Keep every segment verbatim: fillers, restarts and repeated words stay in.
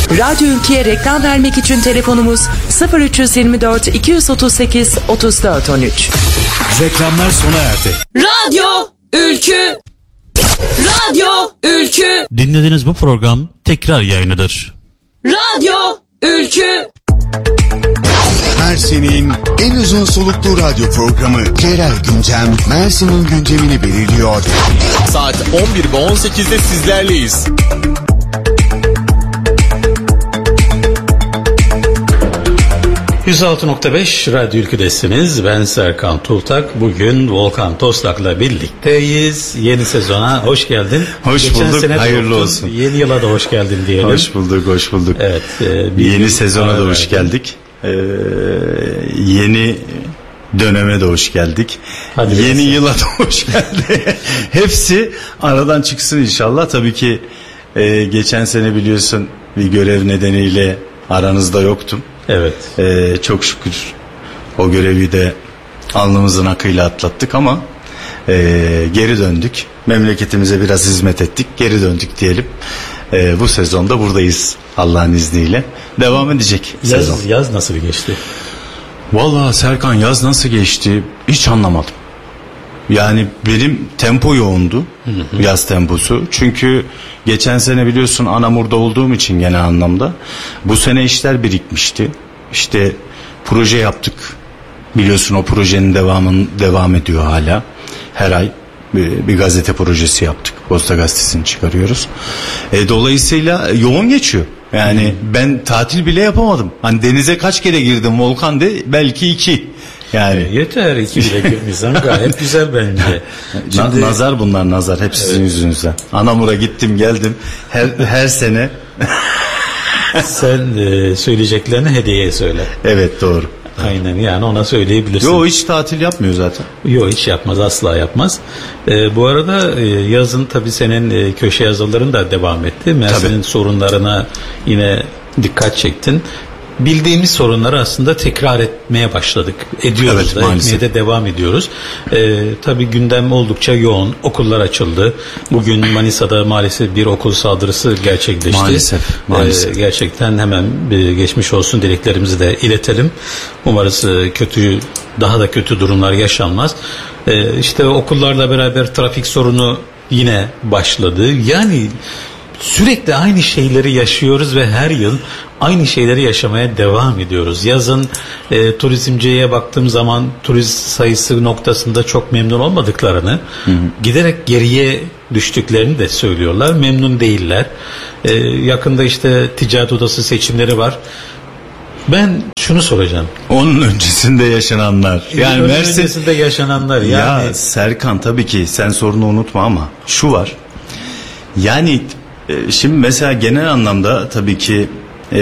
Radyo Ülke'ye reklam vermek için telefonumuz sıfır üç yirmi dört iki otuz sekiz otuz dört on üç. Reklamlar sona erdi. Radyo Ülkü. Radyo Ülkü. Dinlediğiniz bu program tekrar yayınıdır. Radyo Ülkü. Mersin'in en uzun soluklu radyo programı Yerel Gündem Mersin'in gündemini belirliyor. Saat on bir ve on sekizde sizlerleyiz. yüz altı nokta beş Radyo Ülkü'desiniz. Ben Serkan Tultak. Bugün Volkan Toslak'la birlikteyiz. Yeni sezona hoş geldin. Hoş Geçen bulduk. sene Hayırlı yoktun. olsun. Yeni yıla da hoş geldin diyelim. Hoş bulduk, hoş bulduk. Evet. E, bir yeni sezona da hoş geldik. Ee, yeni döneme de hoş geldik. Hadi yeni biraz. yıla da hoş geldi. Hepsi aradan çıksın inşallah. Tabii ki e, geçen sene biliyorsun bir görev nedeniyle aranızda yoktum. Evet. Ee, çok şükür o görevi de alnımızın akıyla atlattık ama e, geri döndük. Memleketimize biraz hizmet ettik. Geri döndük diyelim. E, bu sezonda buradayız Allah'ın izniyle. Devam edecek Yaz, sezon. yaz nasıl geçti? Vallahi Serkan yaz nasıl geçti hiç anlamadım. Yani benim tempo yoğundu. Hı hı. Yaz temposu. Çünkü geçen sene biliyorsun Anamur'da olduğum için genel anlamda bu sene işler birikmişti. İşte proje yaptık. Biliyorsun o projenin devamın devam ediyor hala. Her ay bir, bir gazete projesi yaptık. Posta Gazetesi'ni çıkarıyoruz. E, dolayısıyla yoğun geçiyor. Yani hı. ben tatil bile yapamadım. Hani denize kaç kere girdim Volkan de belki iki. Yani e, yeter iki bile girmişsem gayet güzel bence. Şimdi, nazar bunlar nazar hep sizin evet. yüzünüzden. Anamur'a gittim geldim her her sene. Sen e, söyleyeceklerini hediyeye söyle. Evet doğru. Aynen yani ona söyleyebilirsin. Yo hiç tatil yapmıyor zaten. Yo hiç yapmaz asla yapmaz. E, bu arada e, yazın tabii senin e, köşe yazıların da devam etti. Mersin'in sorunlarına yine dikkat çektin. Bildiğimiz sorunları aslında tekrar etmeye başladık. Ediyoruz evet, da maalesef. Etmeye de devam ediyoruz. Ee, tabii gündem oldukça yoğun. Okullar açıldı. Bugün Manisa'da maalesef bir okul saldırısı gerçekleşti. Maalesef. maalesef. Ee, gerçekten hemen bir geçmiş olsun dileklerimizi de iletelim. Umarız kötü, daha da kötü durumlar yaşanmaz. Ee, işte okullarla beraber trafik sorunu yine başladı. Yani sürekli aynı şeyleri yaşıyoruz ve her yıl aynı şeyleri yaşamaya devam ediyoruz. Yazın e, turizmciye baktığım zaman turist sayısı noktasında çok memnun olmadıklarını, hı hı. giderek geriye düştüklerini de söylüyorlar. Memnun değiller. E, yakında işte ticaret odası seçimleri var. Ben şunu soracağım. Onun öncesinde yaşananlar. Yani Onun Mersin öncesinde yaşananlar. Yani ya Serkan tabii ki sen sorunu unutma ama şu var. Yani şimdi mesela genel anlamda tabii ki e,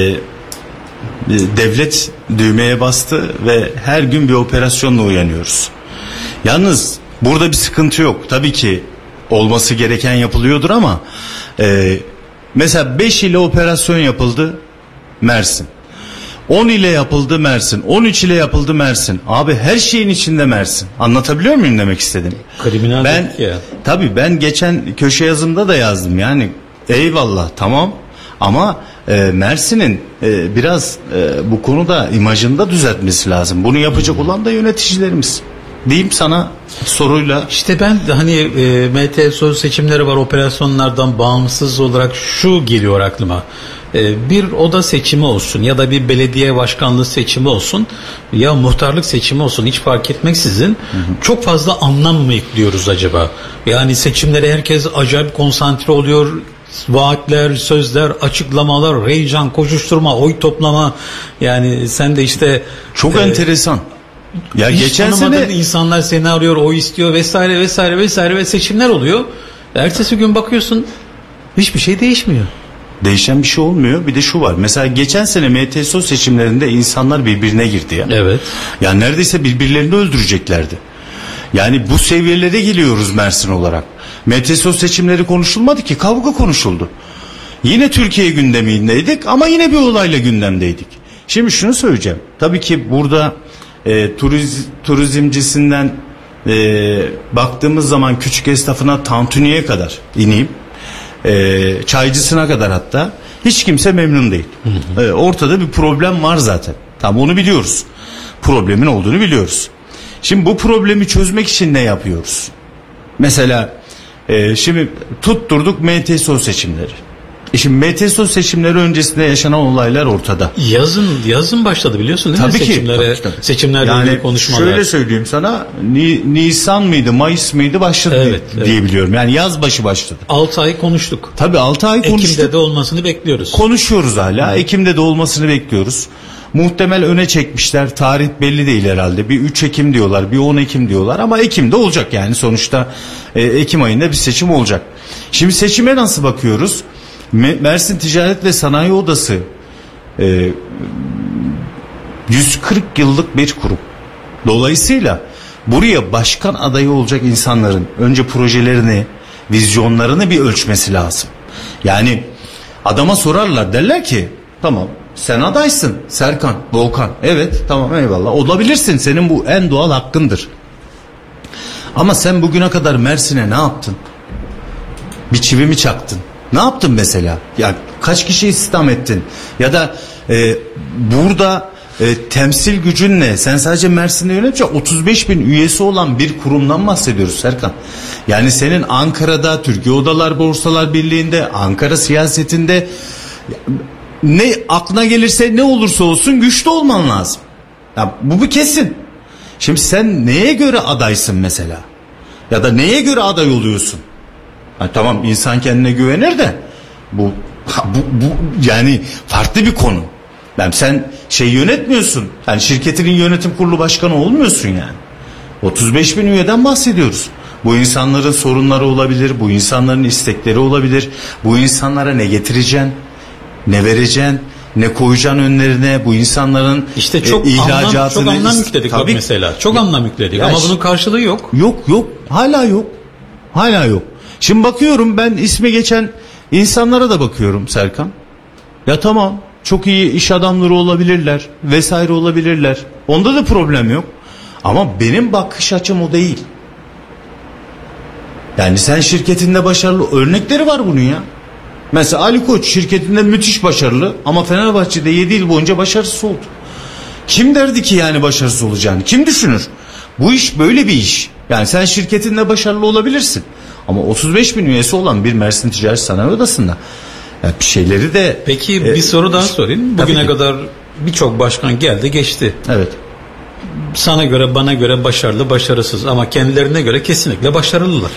devlet düğmeye bastı ve her gün bir operasyonla uyanıyoruz. Yalnız burada bir sıkıntı yok. Tabii ki olması gereken yapılıyordur ama e, mesela beş ile operasyon yapıldı Mersin. on ile yapıldı Mersin. on üç ile yapıldı Mersin. Abi her şeyin içinde Mersin. Anlatabiliyor muyum demek istedim? Kriminal ben ya. Tabii ben geçen köşe yazımda da yazdım. Yani eyvallah tamam ama e, Mersin'in e, biraz e, bu konuda imajını da düzeltmesi lazım. Bunu yapacak hmm. olan da yöneticilerimiz. Diyeyim sana soruyla. İşte ben hani e, M T S O seçimleri var, operasyonlardan bağımsız olarak şu geliyor aklıma. E, bir oda seçimi olsun ya da bir belediye başkanlığı seçimi olsun ya muhtarlık seçimi olsun, hiç fark etmeksizin hı hı. çok fazla anlam mı ekliyoruz acaba? Yani seçimlere herkes acayip konsantre oluyor. Vaatler, sözler, açıklamalar, heyecan, koşuşturma, oy toplama. Yani sen de işte çok e, enteresan. Ya hiç geçen sene insanlar seni arıyor, oy istiyor vesaire vesaire vesaire ve seçimler oluyor. Ertesi gün bakıyorsun hiçbir şey değişmiyor. Değişen bir şey olmuyor. Bir de şu var. Mesela geçen sene M T S O seçimlerinde insanlar birbirine girdi ya. Evet. Yani neredeyse birbirlerini öldüreceklerdi. Yani bu seviyelere geliyoruz Mersin olarak. M T S O seçimleri konuşulmadı ki, kavga konuşuldu. Yine Türkiye gündemindeydik ama yine bir olayla gündemdeydik. Şimdi şunu söyleyeceğim. Tabii ki burada e, turiz, turizmcisinden e, baktığımız zaman küçük esnafına, tantuniye kadar ineyim. E, çaycısına kadar hatta Hiç kimse memnun değil. Hı hı. Ee, ortada bir problem var zaten. Tamam, onu biliyoruz. Problemin olduğunu biliyoruz. Şimdi bu problemi çözmek için ne yapıyoruz? Mesela e, şimdi tutturduk M T S O seçimleri. E şimdi M T S O seçimleri öncesinde yaşanan olaylar ortada. Yazın yazın başladı biliyorsun değil tabii mi? Ki, Seçimlere, tabii ki. seçimlerle yani ilgili konuşmalar. Şöyle söyleyeyim sana, Ni, Nisan mıydı, Mayıs mıydı başladı evet, diye, evet. diye biliyorum. Yani yaz başı başladı. altı ay konuştuk. Tabii altı ay konuştuk. Ekim'de de olmasını bekliyoruz. Konuşuyoruz hala. Ekim'de de olmasını bekliyoruz. Muhtemel öne çekmişler. Tarih belli değil herhalde. Bir üç Ekim diyorlar, bir on Ekim diyorlar ama Ekim'de olacak yani. Sonuçta e, Ekim ayında bir seçim olacak. Şimdi seçime nasıl bakıyoruz? Mersin Ticaret ve Sanayi Odası e, yüz kırk yıllık bir kurum. Dolayısıyla buraya başkan adayı olacak insanların önce projelerini, vizyonlarını bir ölçmesi lazım. Yani adama sorarlar, derler ki tamam sen adaysın Serkan, Volkan, evet tamam eyvallah olabilirsin, senin bu en doğal hakkındır. Ama sen bugüne kadar Mersin'e ne yaptın? Bir çivi mi çaktın? Ne yaptın mesela? Ya kaç kişi istihdam ettin? Ya da e, burada e, temsil gücün ne? Sen sadece Mersin'de yönetince otuz beş bin üyesi olan bir kurumdan bahsediyoruz Serkan. Yani senin Ankara'da, Türkiye Odalar Borsalar Birliği'nde, Ankara siyasetinde ne aklına gelirse, ne olursa olsun güçlü olman lazım. Ya bu bir kesin. Şimdi sen neye göre adaysın mesela? Ya da neye göre aday oluyorsun? Ha, tamam insan kendine güvenir de bu, bu, bu yani farklı bir konu. Yani sen şey yönetmiyorsun. Yani şirketinin yönetim kurulu başkanı olmuyorsun yani. otuz beş bin üyeden bahsediyoruz. Bu insanların sorunları olabilir, bu insanların istekleri olabilir. Bu insanlara ne getireceksin, ne vereceksin, ne koyacaksın önlerine, bu insanların işte çok e, ihracatını. Anlam, çok anlam yükledik bak mesela. Çok ya, anlam yükledik ya ama bunun karşılığı yok. Yok yok, hala yok. Hala yok. Şimdi bakıyorum ben, ismi geçen insanlara da bakıyorum Serkan. Ya tamam, çok iyi iş adamları olabilirler vesaire olabilirler. Onda da problem yok. Ama benim bakış açım o değil. Yani sen şirketinde başarılı, örnekleri var bunun ya. Mesela Ali Koç şirketinde müthiş başarılı ama Fenerbahçe'de yedi yıl boyunca başarısız oldu. Kim derdi ki yani başarısız olacağını? Kim düşünür? Bu iş böyle bir iş. Yani sen şirketinde başarılı olabilirsin. Ama otuz beş bin üyesi olan bir Mersin Ticaret Sanayi Odası'nda yani bir şeyleri de... Peki e, bir soru daha sorayım. Bugüne kadar birçok başkan geldi geçti. Evet. Sana göre, bana göre başarılı, başarısız ama kendilerine göre kesinlikle başarılılar.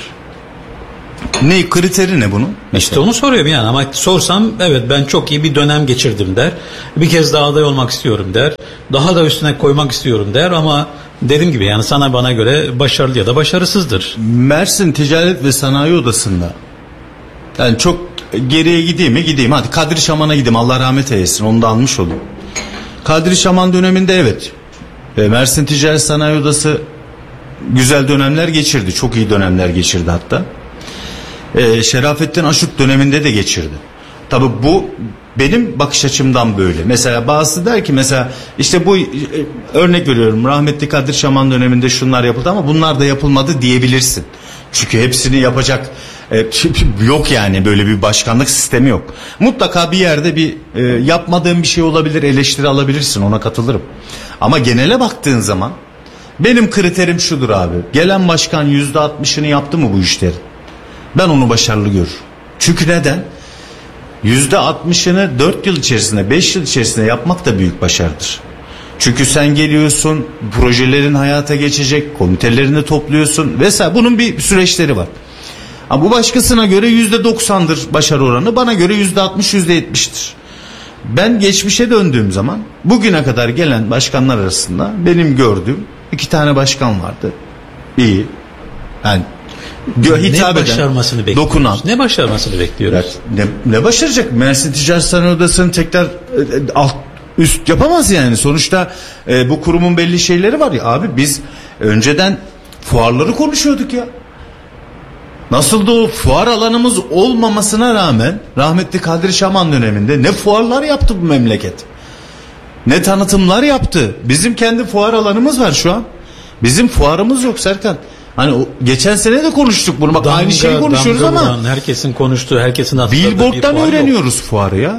Ne kriteri ne bunun? İşte onu soruyorum yani, ama sorsam evet ben çok iyi bir dönem geçirdim der. Bir kez daha aday olmak istiyorum der. Daha da üstüne koymak istiyorum der ama dediğim gibi yani sana bana göre başarılı ya da başarısızdır. Mersin Ticaret ve Sanayi Odası'nda yani çok geriye gideyim mi gideyim, hadi Kadri Şaman'a gideyim, Allah rahmet eylesin, onu da almış olayım. Kadri Şaman döneminde evet Mersin Ticaret Sanayi Odası güzel dönemler geçirdi, çok iyi dönemler geçirdi hatta. Ee, Şerafettin Aşık döneminde de geçirdi. Tabii bu benim bakış açımdan böyle. Mesela bazısı der ki mesela işte bu e, örnek veriyorum, rahmetli Kadir Şaman döneminde şunlar yapıldı ama bunlar da yapılmadı diyebilirsin. Çünkü hepsini yapacak e, yok yani, böyle bir başkanlık sistemi yok. Mutlaka bir yerde bir e, yapmadığın bir şey olabilir, eleştiri alabilirsin, ona katılırım. Ama genele baktığın zaman benim kriterim şudur abi. Gelen başkan yüzde altmışını yaptı mı bu işleri? Ben onu başarılı görürüm. Çünkü neden? yüzde altmışını dört yıl içerisinde, beş yıl içerisinde yapmak da büyük başarıdır. Çünkü sen geliyorsun, projelerin hayata geçecek, komitelerini topluyorsun vesaire. Bunun bir süreçleri var. Ama bu başkasına göre yüzde doksandır başarı oranı, bana göre yüzde altmış, yüzde yetmiştir. Ben geçmişe döndüğüm zaman bugüne kadar gelen başkanlar arasında benim gördüğüm iki tane başkan vardı. İyi. Yani hitap ne başarmasını eden, bekliyoruz? Dokunan. Ne başarmasını bekliyoruz? Ne, ne başaracak? Mersin Ticaret Sanayi Odası'nın tekrar e, alt üst yapamaz yani. Sonuçta e, bu kurumun belli şeyleri var ya abi, biz önceden fuarları konuşuyorduk ya. Nasıl da o fuar alanımız olmamasına rağmen rahmetli Kadri Şaman döneminde ne fuarlar yaptı bu memleket. Ne tanıtımlar yaptı. Bizim kendi fuar alanımız var şu an. Bizim fuarımız yok Serkan. Hani o, geçen sene de konuştuk bunu. Bak damga, aynı şeyi konuşuyoruz ama vuran, herkesin konuştuğu, herkesin hatırladığı Billboard'dan bir fuar öğreniyoruz yok. fuarı ya.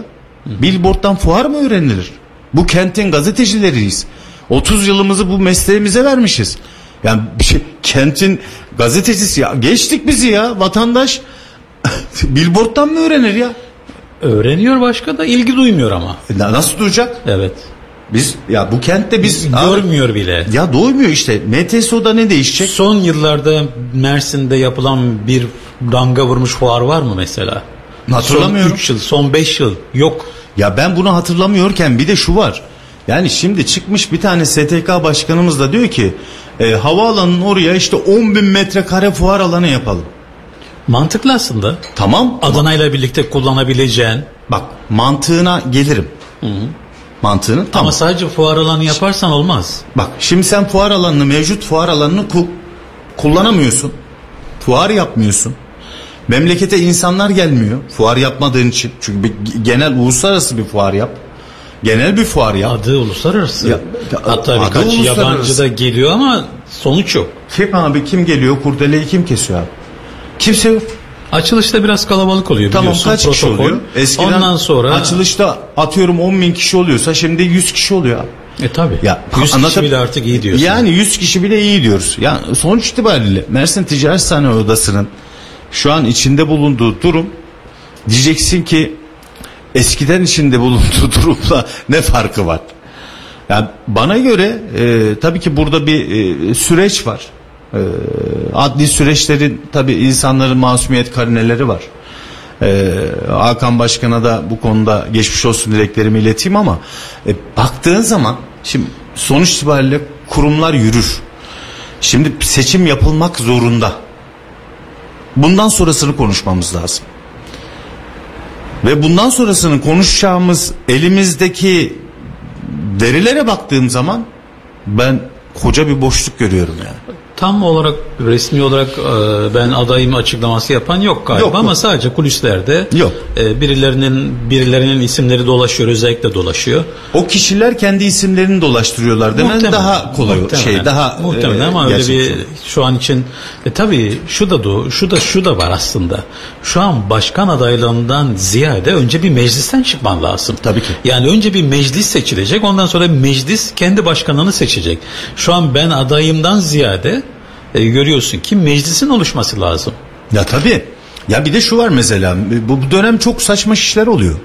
Billboard'dan fuar mı öğrenilir? Bu kentin gazetecileriyiz. otuz yılımızı bu mesleğimize vermişiz. Yani bir şey, kentin gazetecisi ya. Geçtik bizi ya. Vatandaş Billboard'dan mı öğrenir ya? Öğreniyor, başka da ilgi duymuyor ama. E, nasıl duyacak? Evet. Biz ya bu kentte biz görmüyor abi, bile. Ya doymuyor işte. M T S O'da ne değişecek? Son yıllarda Mersin'de yapılan bir damga vurmuş fuar var mı mesela? Hatırlamıyorum. Son üç yıl, son beş yıl yok. Ya ben bunu hatırlamıyorken bir de şu var. Yani şimdi çıkmış bir tane S T K başkanımız da diyor ki e, havaalanının oraya işte on bin metrekare fuar alanı yapalım. Mantıklı aslında. Tamam. Adana ile birlikte kullanabileceğin. Bak mantığına gelirim. Hı hı. Mantığını tamam. Ama sadece fuar alanı yaparsan olmaz. Bak şimdi sen fuar alanını, mevcut fuar alanını ku- kullanamıyorsun. Fuar yapmıyorsun. Memlekete insanlar gelmiyor fuar yapmadığın için. Çünkü bir genel uluslararası bir fuar yap. Genel bir fuar yap. Adı uluslararası. Ya, Hatta adı birkaç uluslararası. yabancı da geliyor ama sonuç yok. Kim abi, kim geliyor? Kurdeleyi kim kesiyor abi? Kimse yok. Açılışta biraz kalabalık oluyor, tamam, biliyorsun. Kaç kişi protokol. oluyor? Eskiden ondan sonra açılışta atıyorum on bin kişi oluyorsa şimdi yüz kişi oluyor abi. E tabi. Ya, yüz anlatab- kişi bile artık iyi diyorsun. Yani yüz kişi bile iyi diyoruz. Ya sonuç itibariyle Mersin Ticaret Sanayi Odası'nın şu an içinde bulunduğu durum, diyeceksin ki eskiden içinde bulunduğu durumla ne farkı var? Yani bana göre e, tabii ki burada bir e, süreç var. E, adli süreçlerin tabii insanların masumiyet karineleri var. E, Hakan Başkan'a da bu konuda geçmiş olsun dileklerimi ileteyim ama e, baktığın zaman şimdi sonuç itibariyle kurumlar yürür. Şimdi seçim yapılmak zorunda. Bundan sonrasını konuşmamız lazım. Ve bundan sonrasını konuşacağımız elimizdeki verilere baktığım zaman ben koca bir boşluk görüyorum yani. Tam olarak resmi olarak e, ben adayım açıklaması yapan yok galiba, yok, ama yok. sadece kulislerde Yok. E, birilerinin birilerinin isimleri dolaşıyor, özellikle dolaşıyor. O kişiler kendi isimlerini dolaştırıyorlar demen Muhtemelen, daha kolay muhtemelen, şey daha muhtemelen e, ama öyle bir gerçekçi. şu an için e, tabii şu da do, şu da şu da var aslında. Şu an başkan adaylığından ziyade önce bir meclisten çıkman lazım. Tabii ki. Yani önce bir meclis seçilecek, ondan sonra meclis kendi başkanını seçecek. Şu an ben adayımdan ziyade e, görüyorsun ki meclisin oluşması lazım. Ya tabii. Ya bir de şu var mesela, bu, bu dönem çok saçma işler oluyor.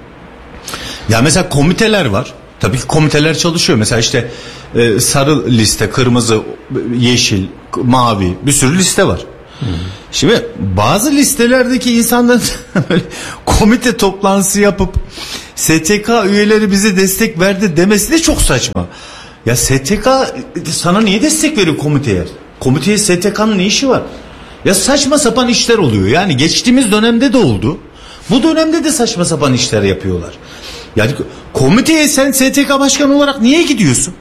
Ya mesela komiteler var. Tabii ki komiteler çalışıyor. Mesela işte e, sarı liste, kırmızı, yeşil, mavi bir sürü liste var. Hmm. Şimdi bazı listelerdeki insanların böyle komite toplantısı yapıp S T K üyeleri bize destek verdi demesi de çok saçma. Ya S T K sana niye destek veriyor komiteye? Komiteye S T K'nın ne işi var? Ya saçma sapan işler oluyor. Yani geçtiğimiz dönemde de oldu. Bu dönemde de saçma sapan işler yapıyorlar. Yani komiteye sen S T K başkanı olarak niye gidiyorsun?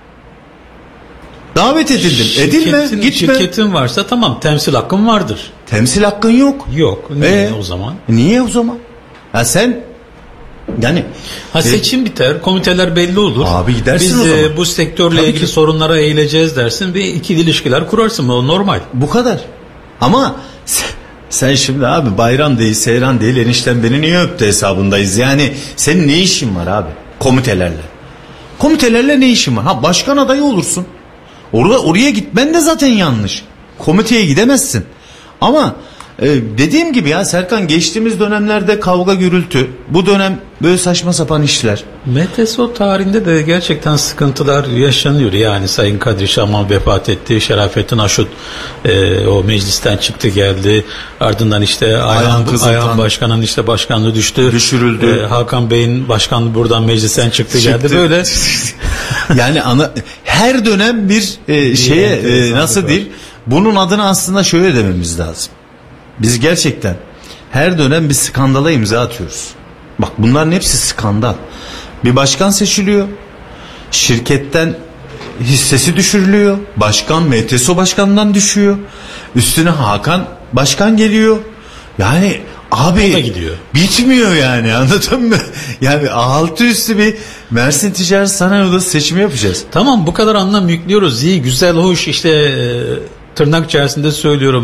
Davet edildin. Edilme, Şirketin, gitme. şirketin varsa tamam, temsil hakkın vardır. Temsil hakkın yok. Yok. Niye Ee, o zaman? Niye o zaman? Ya sen yani Ha, seçim biter, komiteler belli olur. Abi gidersin Biz o e, zaman. bu sektörle Tabii ilgili ki. sorunlara eğileceğiz dersin ve ikili ilişkiler kurarsın. O normal. bu kadar. Ama sen, sen şimdi abi bayram değil, seyran değil, enişten beni niye öptü hesabındayız. Yani senin ne işin var abi komitelerle? Komitelerle ne işin var? Ha, başkan adayı olursun. Orada oraya gitmen de zaten yanlış. Komiteye gidemezsin. Ama e, dediğim gibi ya Serkan, geçtiğimiz dönemlerde kavga gürültü. Bu dönem böyle saçma sapan işler. M T S O tarihinde de gerçekten sıkıntılar yaşanıyor. Yani Sayın Kadri Şaman vefat etti. Şerafettin Aşut e, o meclisten çıktı geldi. Ardından işte Ayhan, Ayhan Kızıltan. Ayhan Başkan'ın işte başkanlığı düştü. Düşürüldü. E, Hakan Bey'in başkanlığı buradan meclisten çıktı, Çıktı. geldi. Böyle Yani ana, her dönem bir e, şeye e, nasıl değil? Bunun adını aslında şöyle dememiz lazım. Biz gerçekten her dönem bir skandala imza atıyoruz. Bak bunların hepsi skandal. Bir başkan seçiliyor. Şirketten hissesi düşürülüyor. Başkan M T S O başkanından düşüyor. Üstüne Hakan başkan geliyor. Yani abi O da gidiyor. bitmiyor yani, anladın mı? Yani altı üstü bir Mersin Ticaret Sanayi Odası seçimi yapacağız. tamam, bu kadar anlam yüklüyoruz. İyi, güzel, hoş, işte e, tırnak içerisinde söylüyorum.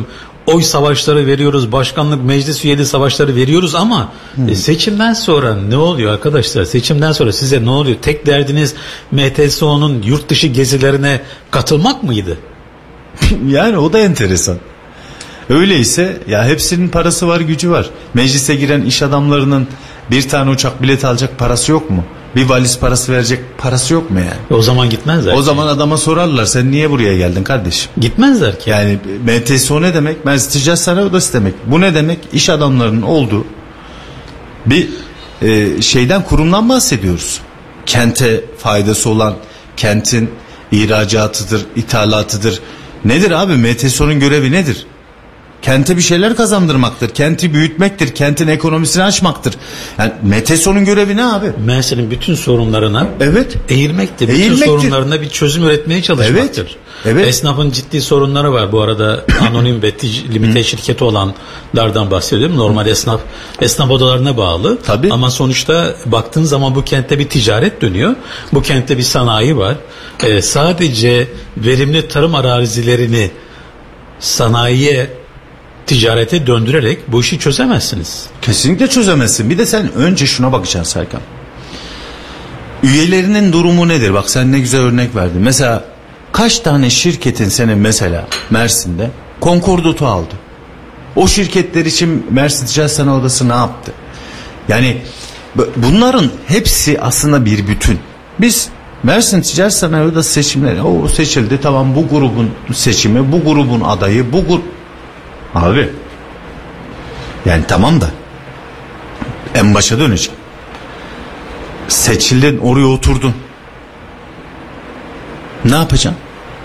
oy savaşları veriyoruz, başkanlık, meclis üyeliği savaşları veriyoruz ama hmm. e, seçimden sonra ne oluyor arkadaşlar? Seçimden sonra size ne oluyor? Tek derdiniz M T S O'nun yurt dışı gezilerine katılmak mıydı? Yani o da enteresan. Öyleyse ya hepsinin parası var, gücü var. Meclise giren iş adamlarının bir tane uçak bileti alacak parası yok mu? Bir valiz parası verecek parası yok mu yani? O zaman gitmezler. O ki. zaman adama sorarlar, sen niye buraya geldin kardeşim? Gitmezler ki. Yani M T S O ne demek? Mersin Ticaret Sanayi Odası demek. Bu ne demek? İş adamlarının olduğu bir e, şeyden, kurumdan bahsediyoruz. Kente faydası olan, kentin ihracatıdır, ithalatıdır. Nedir abi? M T S O'nun görevi nedir? Kente bir şeyler kazandırmaktır. Kenti büyütmektir. Kentin ekonomisini açmaktır. Yani M T S O'nun görevi ne abi? Mersin'in bütün sorunlarına evet. eğilmektir. eğilmektir. Bütün sorunlarına bir çözüm üretmeye çalışmaktır. Evet. Evet. Esnafın ciddi sorunları var. Bu arada anonim ve limite şirketi olanlardan bahsediyorum. Normal esnaf esnaf odalarına bağlı. Tabii. Ama sonuçta baktığın zaman bu kentte bir ticaret dönüyor. Bu kentte bir sanayi var. Ee, sadece verimli tarım arazilerini sanayiye, ticarete döndürerek bu işi çözemezsiniz. Kesinlikle çözemezsin. Bir de sen önce şuna bakacaksın Serkan. Üyelerinin durumu nedir? Bak sen ne güzel örnek verdin. Mesela kaç tane şirketin senin mesela Mersin'de konkordato aldı? O şirketler için Mersin Ticaret Sanayi Odası ne yaptı? Yani bunların hepsi aslında bir bütün. Biz Mersin Ticaret Sanayi Odası seçimleri, o seçildi, tamam, bu grubun seçimi, bu grubun adayı, bu grup. Abi yani tamam da en başa döneceğim. Seçildin, oraya oturdun. Ne yapacaksın?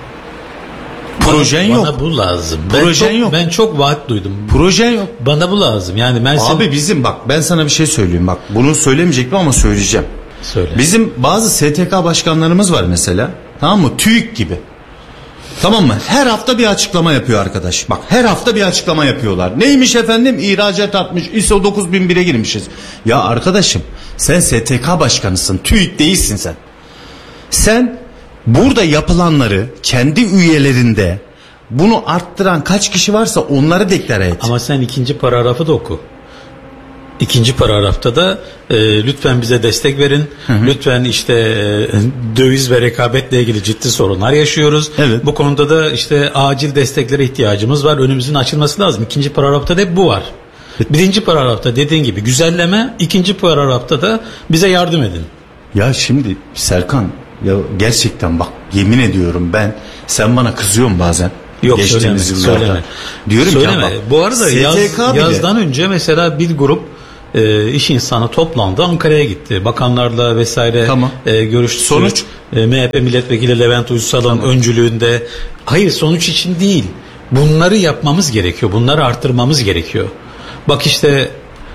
Projen bana, yok. Bana bu lazım. Projen ben çok, yok. Ben çok vaat duydum. Projen yok. Bana bu lazım. Yani Mersin... Abi bizim bak ben sana bir şey söyleyeyim. Bak bunu söylemeyecektim ama söyleyeceğim. Söyle. Bizim bazı S T K başkanlarımız var mesela. Tamam mı? TÜİK gibi. Tamam mı? Her hafta bir açıklama yapıyor arkadaş. Bak her hafta bir açıklama yapıyorlar. Neymiş efendim? İhracat artmış. I S O dokuz bin bire girmişiz. Ya arkadaşım sen S T K başkanısın. TÜİK değilsin sen. Sen burada yapılanları kendi üyelerinde bunu arttıran kaç kişi varsa onları deklare et. Ama sen ikinci paragrafı da oku. İkinci paragrafta da e, lütfen bize destek verin. Hı hı. Lütfen işte e, döviz ve rekabetle ilgili ciddi sorunlar yaşıyoruz. Evet. Bu konuda da işte acil desteklere ihtiyacımız var. Önümüzün açılması lazım. İkinci paragrafta da hep bu var. Birinci paragrafta dediğin gibi güzelleme, ikinci paragrafta da bize yardım edin. Ya şimdi Serkan, ya gerçekten bak yemin ediyorum ben, sen bana kızıyorsun bazen. Yok söyleme, söyleme. Diyorum söyleme. ki bak, bu arada yaz, bile... yazdan önce mesela bir grup e, iş insanı toplandı, Ankara'ya gitti. Bakanlarla vesaire tamam. e, görüştü. Sonuç? E, M H P milletvekili Levent Uysal'ın tamam. öncülüğünde. Hayır, sonuç için değil. Bunları yapmamız gerekiyor. Bunları arttırmamız gerekiyor. Bak işte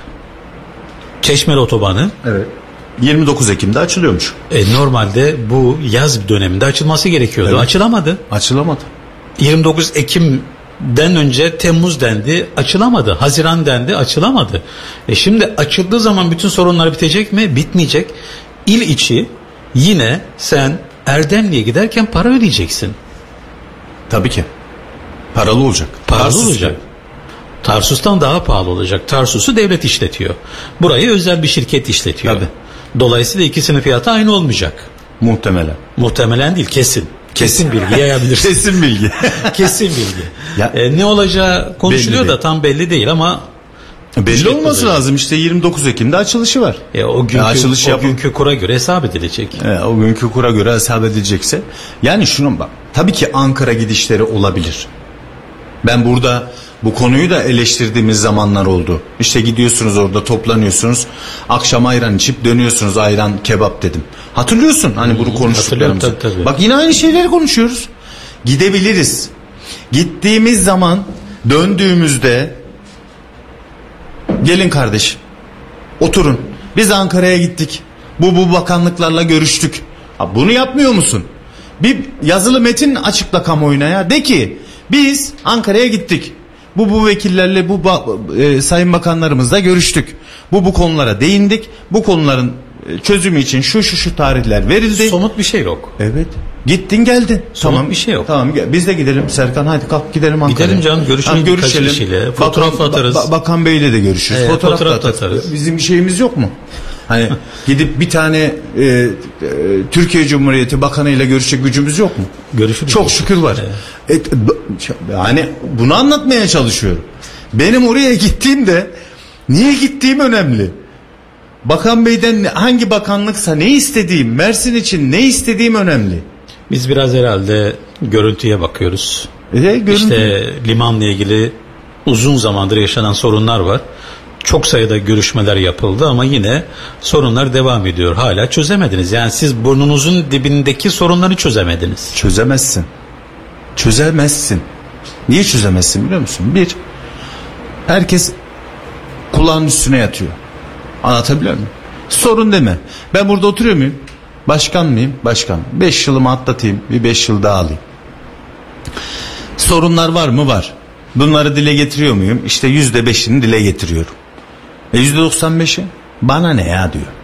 Çeşmeli Otobanı. Evet. yirmi dokuz Ekim'de açılıyormuş. E, normalde bu yaz döneminde açılması gerekiyordu. Evet. Açılamadı. Açılamadı. yirmi dokuz Ekim'den önce Temmuz dendi, açılamadı. Haziran dendi, açılamadı. E şimdi açıldığı zaman bütün sorunlar bitecek mi? Bitmeyecek. İl içi yine sen Erdemli'ye giderken para ödeyeceksin. Tabii ki. Paralı olacak. Paralı Tarsus olacak. gibi. Tarsus'tan daha pahalı olacak. Tarsus'u devlet işletiyor. Burayı özel bir şirket işletiyor. Tabii. Dolayısıyla ikisinin fiyatı aynı olmayacak. Muhtemelen. Muhtemelen değil, kesin. Kesin bilgi yayabilirsin. Kesin bilgi. Kesin bilgi. Ya, ee, ne olacağı konuşuluyor da tam belli değil ama belli olması lazım. İşte yirmi dokuz Ekim'de açılışı var. E, o günkü, e, açılış o yap- günkü kura göre hesap edilecek. E, o günkü kura göre hesap edilecekse. Yani şuna bak. Tabii ki Ankara gidişleri olabilir. Ben burada bu konuyu da eleştirdiğimiz zamanlar oldu. İşte gidiyorsunuz orada toplanıyorsunuz. Akşam ayran içip dönüyorsunuz, ayran kebap dedim. Hatırlıyorsun hani bunu konuştuklarımızı. Tabii, tabii. Bak yine aynı şeyleri konuşuyoruz. Gidebiliriz. Gittiğimiz zaman döndüğümüzde gelin kardeşim oturun. Biz Ankara'ya gittik. Bu bu bakanlıklarla görüştük. Ha, bunu yapmıyor musun? Bir yazılı metin açıkla kamuoyuna ya. De ki biz Ankara'ya gittik. Bu bu vekillerle bu e, sayın bakanlarımızla görüştük. Bu bu konulara değindik. Bu konuların çözümü için şu şu şu tarihler verildi. Somut bir şey yok. Evet. Gittin geldin. Somut Tamam bir şey yok. Tamam biz de gidelim Serkan, hadi kalk gidelim Ankara'ya. Gidelim canım, görüşelim, Ha, birkaç kişiyle, fotoğraf Bakan, atarız. ba- Bakan Bey'le de görüşürüz. Evet, fotoğraf, fotoğraf da da atarız. Bizim bir şeyimiz yok mu? Hani gidip bir tane e, e, Türkiye Cumhuriyeti Bakanı'yla görüşecek gücümüz yok mu? Görüşürüz. Çok şükür var. Evet. Et, b- yani bunu anlatmaya çalışıyorum. Benim oraya gittiğimde niye gittiğim önemli. Bakan Bey'den hangi bakanlıksa ne istediğim, Mersin için ne istediğim önemli. Biz biraz herhalde görüntüye bakıyoruz. E, görüntü. İşte limanla ilgili uzun zamandır yaşanan sorunlar var. Çok sayıda görüşmeler yapıldı ama yine sorunlar devam ediyor. Hala çözemediniz. Yani siz burnunuzun dibindeki sorunları çözemediniz. Çözemezsin. Çözemezsin. Niye çözemezsin biliyor musun? Bir, herkes kulağın üstüne yatıyor. Anlatabiliyor muyum? Sorun deme. Ben burada oturuyor muyum? Başkan mıyım? Başkan. Beş yılımı atlatayım. Bir beş yıl daha alayım. Sorunlar var mı? Var. Bunları dile getiriyor muyum? İşte yüzde beşini dile getiriyorum. E yüzde doksan beşi? Bana ne ya diyor.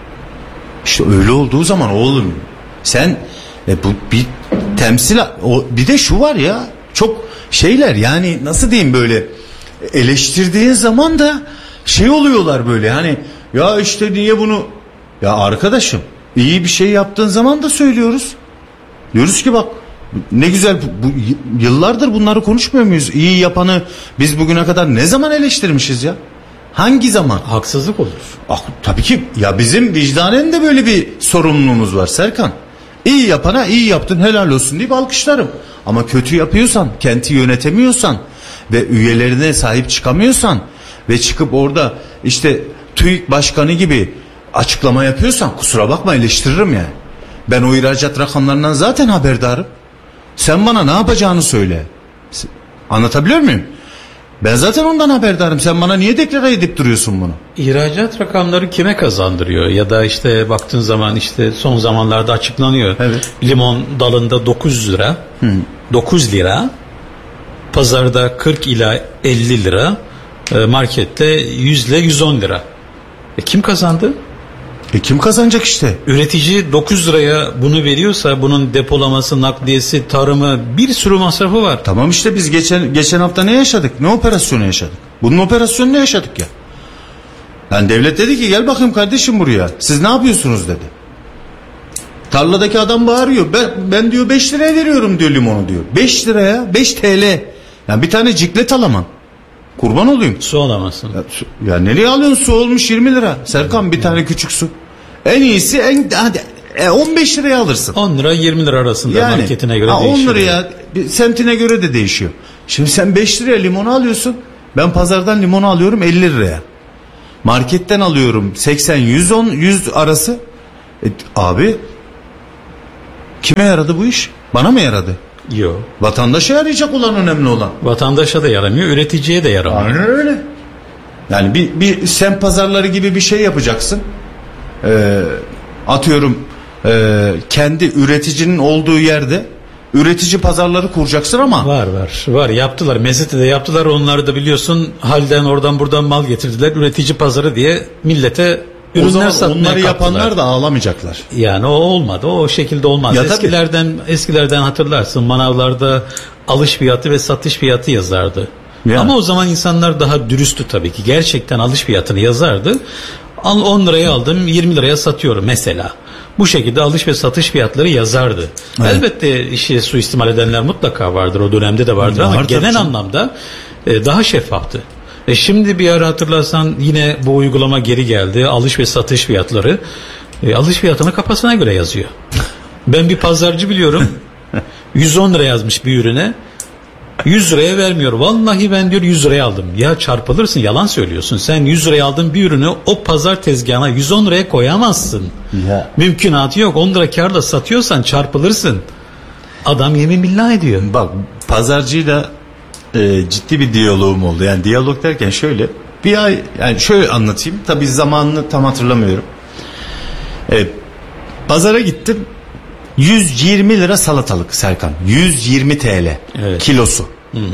İşte öyle olduğu zaman oğlum sen e, bu bir temsil, o bir de şu var ya, çok şeyler yani, nasıl diyeyim, böyle eleştirdiğin zaman da şey oluyorlar böyle, hani ya işte niye bunu, ya arkadaşım iyi bir şey yaptığın zaman da söylüyoruz. Diyoruz ki bak ne güzel, bu, bu yıllardır bunları konuşmuyor muyuz? İyi yapanı biz bugüne kadar ne zaman eleştirmişiz ya? Hangi zaman? Haksızlık olur. Ah, tabii ki ya, bizim vicdanen de böyle bir sorumluluğumuz var Serkan. İyi yapana iyi yaptın helal olsun deyip alkışlarım. Ama kötü yapıyorsan, kenti yönetemiyorsan ve üyelerine sahip çıkamıyorsan ve çıkıp orada işte TÜİK başkanı gibi açıklama yapıyorsan kusura bakma, eleştiririm yani. Ben o ihracat rakamlarından zaten haberdarım. Sen bana ne yapacağını söyle. Anlatabiliyor muyum? Ben zaten ondan haberdarım. Sen bana niye deklare edip duruyorsun bunu? İhracat rakamları kime kazandırıyor? Ya da işte baktığın zaman işte son zamanlarda açıklanıyor. Evet. Limon dalında dokuz lira. Hı. dokuz lira. Pazarda kırk ila elli lira. Markette yüz ile yüz on lira. E kim kazandı? E kim kazanacak işte? Üretici dokuz liraya bunu veriyorsa bunun depolaması, nakliyesi, tarımı, bir sürü masrafı var. Tamam işte biz geçen geçen hafta ne yaşadık? Ne operasyonu yaşadık? Bunun operasyonunu yaşadık ya. Yani devlet dedi ki gel bakayım kardeşim buraya. Siz ne yapıyorsunuz dedi. Tarladaki adam bağırıyor. Ben, ben diyor beş liraya veriyorum diyor limonu diyor. beş liraya, beş TL. Yani bir tane ciklet alamam. Kurban olayım. Su alamazsın. Ya, su, ya nereye alıyorsun? Su olmuş yirmi lira. Serkan bir tane küçük su. En iyisi en hadi e, on beş liraya alırsın. on lira yirmi lira arasında yani, marketine göre ha, değişiyor. on liraya, semtine göre de değişiyor. Şimdi sen beş liraya limonu alıyorsun. Ben pazardan limonu alıyorum elli liraya. Marketten alıyorum seksen yüz on yüz arası. E, abi kime yaradı bu iş? Bana mı yaradı? Yok. Vatandaşa yarayacak olan önemli olan. Vatandaşa da yaramıyor, üreticiye de yaramıyor. Aynen öyle. Yani bir, bir semt pazarları gibi bir şey yapacaksın. Ee, atıyorum e, kendi üreticinin olduğu yerde üretici pazarları kuracaksın ama. Var var var yaptılar. Mezete'de yaptılar, onları da biliyorsun halden oradan buradan mal getirdiler. Üretici pazarı diye millete ürünler o zaman satmaya onları kalktılar. yapanlar da ağlamayacaklar. Yani o olmadı. O şekilde olmaz. Ya eskilerden tabii. eskilerden hatırlarsın, manavlarda alış fiyatı ve satış fiyatı yazardı. Ya. Ama o zaman insanlar daha dürüsttü tabii ki. Gerçekten alış fiyatını yazardı. Al on liraya aldım, yirmi liraya satıyorum mesela. Bu şekilde alış ve satış fiyatları yazardı. Evet. Elbette işi suistimal edenler mutlaka vardır. O dönemde de vardır ama genel anlamda e, daha şeffaftı. E şimdi bir ara hatırlarsan yine bu uygulama geri geldi. Alış ve satış fiyatları. E, alış fiyatını kafasına göre yazıyor. Ben bir pazarcı biliyorum. yüz on lira yazmış bir ürüne. yüz liraya vermiyor. Vallahi ben diyor yüz liraya aldım. Ya çarpılırsın, yalan söylüyorsun. Sen yüz liraya aldığın bir ürünü o pazar tezgahına yüz on liraya koyamazsın. Ya. Mümkünatı yok. on lira kârla satıyorsan çarpılırsın. Adam yemin billah ediyor. Bak pazarcıyla e, ciddi bir diyaloğum oldu. Yani diyalog derken şöyle bir ay, yani şöyle anlatayım. Tabii zamanını tam hatırlamıyorum. E, pazara gittim. yüz yirmi lira salatalık Serkan. yüz yirmi TL evet. Kilosu. Hı hı.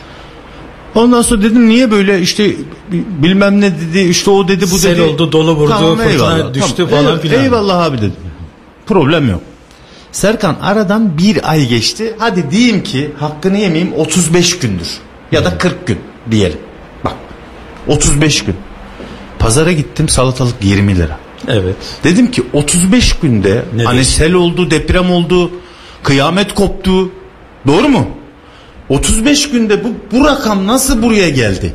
Ondan sonra dedim niye böyle, işte bilmem ne dedi, işte o dedi, bu Sel dedi. oldu, dolu vurdu, tamam, fırtına eyvallah, düştü tamam. falan filan. Eyvallah abi dedim. Problem yok. Serkan aradan bir ay geçti. Hadi diyeyim ki hakkını yemeyeyim otuz beş gündür. Ya da kırk gün diyelim. Bak otuz beş gün. Pazara gittim, salatalık yirmi lira. Evet. Dedim ki otuz beş günde ne hani değişti? Sel oldu, deprem oldu, kıyamet koptu. Doğru mu? otuz beş günde bu, bu rakam nasıl buraya geldi?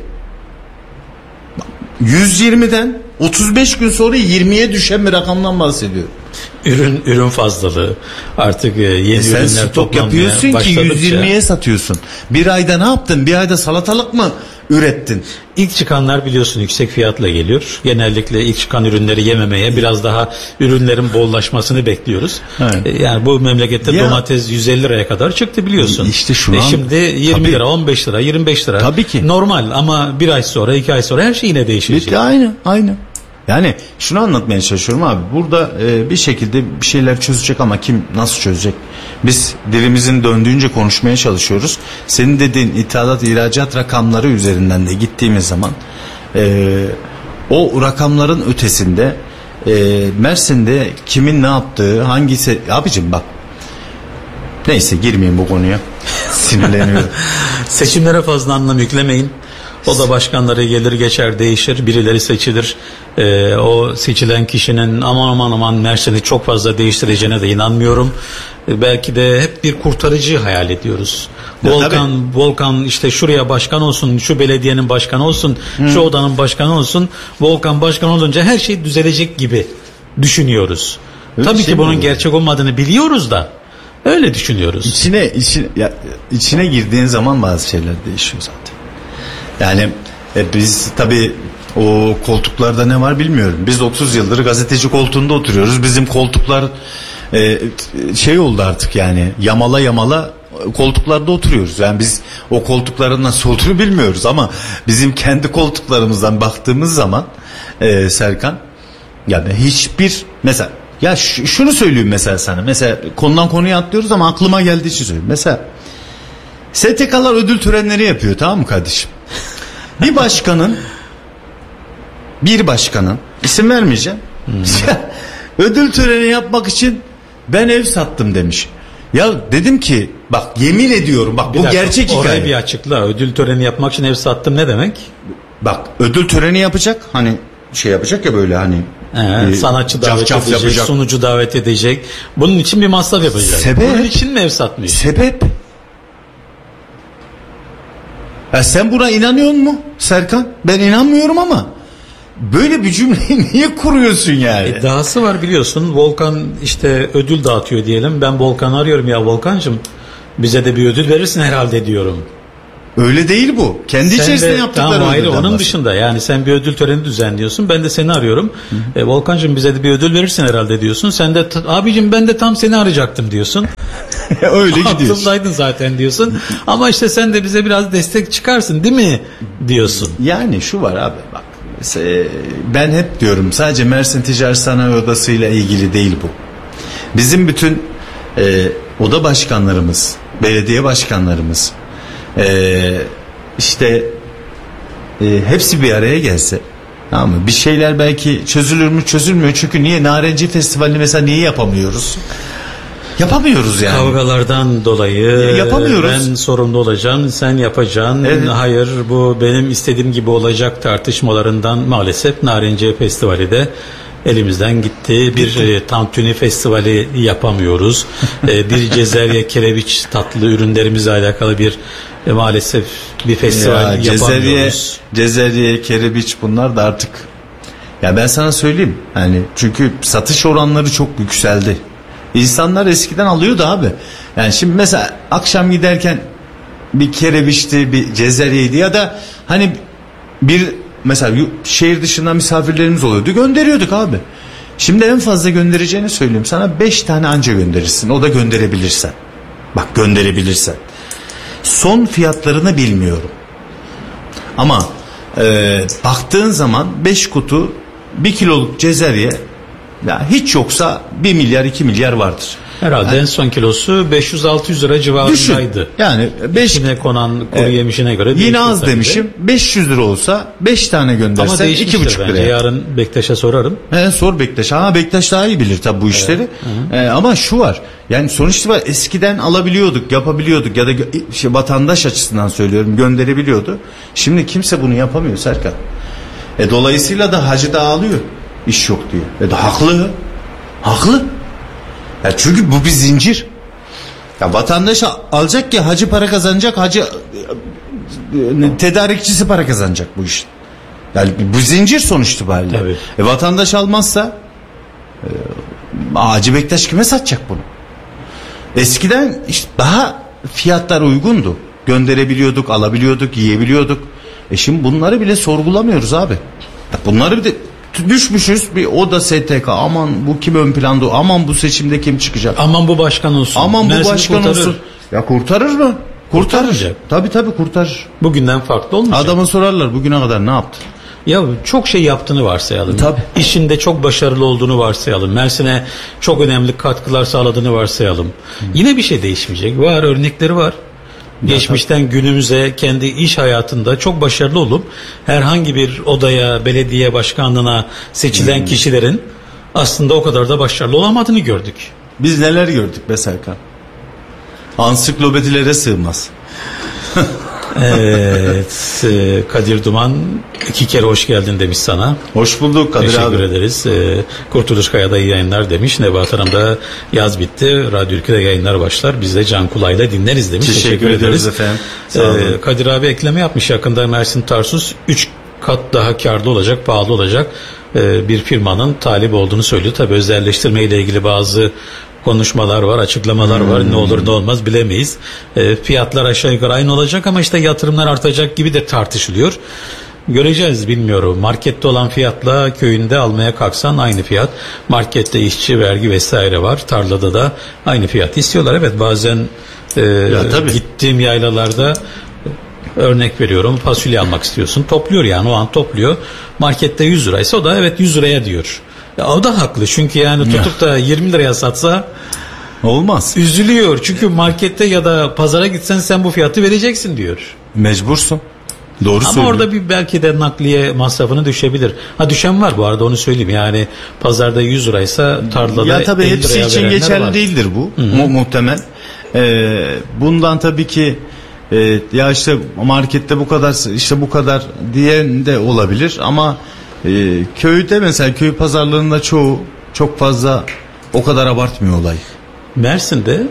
yüz yirmiden otuz beş gün sonra yirmiye düşen bir rakamdan bahsediyorum. Ürün ürün fazlalığı artık yeni e sen ürünler stok toplanmaya yapıyorsun ki başladıkça yüz yirmiye satıyorsun. Bir ayda ne yaptın? Bir ayda salatalık mı ürettin? İlk çıkanlar biliyorsun yüksek fiyatla geliyor. Genellikle ilk çıkan ürünleri yememeye, biraz daha ürünlerin bollaşmasını bekliyoruz. Evet. Yani bu memlekette Ya, domates yüz elli liraya kadar çıktı biliyorsun. İşte şu e an şimdi yirmi tabii. lira, on beş lira, yirmi beş lira. Tabii ki. Normal ama bir ay sonra, iki ay sonra her şey yine değişecek. Bitti, aynı aynı. Yani şunu anlatmaya çalışıyorum abi. Burada e, bir şekilde bir şeyler çözecek ama kim nasıl çözecek? Biz dilimizin döndüğünce konuşmaya çalışıyoruz. Senin dediğin ithalat ihracat rakamları üzerinden de gittiğimiz zaman e, o rakamların ötesinde e, Mersin'de kimin ne yaptığı, hangisi, abicim bak, neyse girmeyeyim bu konuya. Sinirleniyorum. Seçimlere fazla anlam yüklemeyin. O da başkanları gelir geçer değişir, birileri seçilir. Ee, o seçilen kişinin aman aman aman Mersin'i çok fazla değiştireceğine de inanmıyorum. Ee, belki de hep bir kurtarıcı hayal ediyoruz. Ya Volkan tabii. Volkan işte şuraya başkan olsun, şu belediyenin başkanı olsun, hmm. şu odanın başkanı olsun. Volkan başkan olunca her şey düzelecek gibi düşünüyoruz. Öyle Tabii şey ki bunun olur? gerçek olmadığını biliyoruz da öyle düşünüyoruz. İçine, içine, ya, içine girdiğin zaman bazı şeyler değişiyor zaten. Yani e, biz tabii o koltuklarda ne var bilmiyorum. Biz otuz yıldır gazeteci koltuğunda oturuyoruz. Bizim koltuklar e, şey oldu artık, yani yamala yamala koltuklarda oturuyoruz. Yani biz o koltukların nasıl olduğunu bilmiyoruz ama bizim kendi koltuklarımızdan baktığımız zaman e, Serkan, yani hiçbir mesela, ya ş- şunu söyleyeyim mesela sana. Mesela konudan konuya atlıyoruz ama aklıma geldiği için söyleyeyim. Mesela S T K'lar ödül törenleri yapıyor, tamam mı kardeşim? Bir başkanın bir başkanın isim vermeyeceğim. Hmm. Ödül töreni yapmak için ben ev sattım demiş. Ya dedim ki bak, yemin ediyorum bak, Bir bu dakika, gerçek hikaye. Orayı bir açıkla. Ödül töreni yapmak için ev sattım ne demek? Bak, ödül töreni yapacak, hani şey yapacak ya, böyle hani He, e, sanatçı caf davet caf edecek, yapacak. sunucu davet edecek. Bunun için bir masraf yapacak. Sebep? Bunun için mi ev satmış? Sebep? Ya sen buna inanıyor musun Serkan? Ben inanmıyorum ama böyle bir cümleyi niye kuruyorsun yani? E, dahası var biliyorsun. Volkan işte ödül dağıtıyor diyelim. Ben Volkan'ı arıyorum, ya Volkan'cığım bize de bir ödül verirsin herhalde diyorum. Öyle değil bu. Kendi Sen içerisinde de, yaptıkları tamam, ayrı, ödülden onun bahsediyor. dışında yani sen bir ödül töreni düzenliyorsun, ben de seni arıyorum. E, Volkan'cığım bize de bir ödül verirsin herhalde diyorsun. Sen de abicim ben de tam seni arayacaktım diyorsun. Öyle gidiyorsun. Aklımdaydın zaten diyorsun. Ama işte sen de bize biraz destek çıkarsın değil mi diyorsun. Yani şu var abi, bak. Mesela ben hep diyorum, sadece Mersin Ticaret Sanayi Odası ile ilgili değil bu. Bizim bütün e, oda başkanlarımız, belediye başkanlarımız, e, işte e, hepsi bir araya gelse, tamam mı? Bir şeyler belki çözülür mü, çözülmüyor. Çünkü niye Narenci Festivali mesela niye yapamıyoruz? Yapamıyoruz yani. Kavgalardan dolayı yapamıyoruz. Ben sorumlu olacağım, sen yapacaksın. Evet. Hayır, bu benim istediğim gibi olacak tartışmalarından maalesef Narenciye Festivali de elimizden gitti. Bir e, tantuni festivali yapamıyoruz. e, bir Cezerye kerebiç tatlı ürünlerimizle alakalı bir e, maalesef bir festival ya, Cezerye, yapamıyoruz. Cezerye, kerebiç, bunlar da artık, ya ben sana söyleyeyim, yani çünkü satış oranları çok yükseldi. İnsanlar eskiden alıyordu abi. Yani şimdi mesela akşam giderken bir kerebiçti, bir cezeryeydi ya da hani bir mesela şehir dışından misafirlerimiz oluyordu, gönderiyorduk abi. Şimdi en fazla göndereceğini söyleyeyim sana, beş tane anca gönderirsin, o da gönderebilirsen. Bak, gönderebilirsen. Son fiyatlarını bilmiyorum. Ama e, baktığın zaman beş kutu bir kiloluk cezerye, ya hiç yoksa bir milyar iki milyar vardır. Herhalde Yani- en son kilosu beş yüz altı yüz lira Düşün. civarındaydı. Yani beş İçine konan kuru Evet. yemişine göre yine değişiyor az tabii de. demişim. beş yüz lira olsa beş tane Ama göndersen iki değişmiştir buçuk bence. liraya. Yarın Bektaş'a sorarım. He, sor Bektaş. Ha Bektaş daha iyi bilir tabii bu işleri. Ee, ama şu var. Yani sonuçta var, eskiden alabiliyorduk, yapabiliyorduk ya da gö- şey, vatandaş açısından söylüyorum, gönderebiliyordu. Şimdi kimse bunu yapamıyor Serkan. E, dolayısıyla da hacı da ağlıyor. İş yok diye. E de haklı. Haklı. Ya çünkü bu bir zincir. Ya vatandaş al- alacak ki hacı para kazanacak, hacı e, tedarikçisi para kazanacak bu işin. Yani bu zincir sonuç itibariyle. Tabii. E, vatandaş almazsa e, Hacı Bektaş kime satacak bunu? Eskiden işte daha fiyatlar uygundu. Gönderebiliyorduk, alabiliyorduk, yiyebiliyorduk. E şimdi bunları bile sorgulamıyoruz abi. Bunları bir de düşmüşüz bir o da S T K, aman bu kim ön planda, aman bu seçimde kim çıkacak, Aman bu başkan olsun. aman bu Mersin'i başkan kurtarır. olsun. Ya kurtarır mı? Kurtarır. Kurtaracak. Tabii tabii kurtarır. Bugünden farklı olmayacak. Adama sorarlar bugüne kadar ne yaptı? Ya çok şey yaptığını varsayalım. Tabii. İşinde çok başarılı olduğunu varsayalım. Mersin'e çok önemli katkılar sağladığını varsayalım. Yine bir şey değişmeyecek. Var, örnekleri var. Geçmişten günümüze kendi iş hayatında çok başarılı olup herhangi bir odaya, belediye başkanlığına seçilen Hmm. kişilerin aslında o kadar da başarılı olamadığını gördük. Biz neler gördük be Serkan? Ansiklopedilere sığmaz. Evet, e, Kadir Duman iki kere hoş geldin demiş sana. Hoş bulduk Kadir Teşekkür abi. ederiz. E, Kurtuluş Kaya'da iyi yayınlar demiş. Nebahat Hanım da yaz bitti, Radyo Ülkü'de yayınlar başlar. Biz de Can Kula'yla dinleriz demiş. Teşekkür Teşekkür, ediyoruz ederiz. efendim. Sağ E, olun. Kadir abi ekleme yapmış, yakında Mersin Tarsus üç kat daha karlı olacak, pahalı olacak e, bir firmanın talip olduğunu söylüyor. Tabii özelleştirme ile ilgili bazı konuşmalar var, açıklamalar Hmm. var. Ne olur ne olmaz bilemeyiz. E, fiyatlar aşağı yukarı aynı olacak ama işte yatırımlar artacak gibi de tartışılıyor. Göreceğiz, bilmiyorum. Markette olan fiyatla köyünde almaya kalksan aynı fiyat. Markette işçi vergi vesaire var. Tarlada da aynı fiyat istiyorlar. Evet, bazen e, tabii. gittiğim yaylalarda örnek veriyorum, fasulye almak istiyorsun. Topluyor, yani o an topluyor. Markette yüz liraysa o da evet yüz liraya diyor. Ya o da haklı, çünkü yani tutup da yirmi liraya satsa Olmaz. üzülüyor. Çünkü markette ya da pazara gitsen sen bu fiyatı vereceksin diyor. Mecbursun. Doğru Ama söylüyorsun. orada bir belki de nakliye masrafını düşebilir. Ha, düşen var bu arada, onu söyleyeyim. Yani pazarda yüz liraysa tarlada Ya tabii elli hepsi liraya için verenler geçerli var. değildir bu. Mu- muhtemel. Ee, bundan tabii ki e, ya işte markette bu kadar işte bu kadar diyen de olabilir ama e, köyde mesela köy pazarlarında çoğu çok fazla o kadar abartmıyor olay. Mersin'de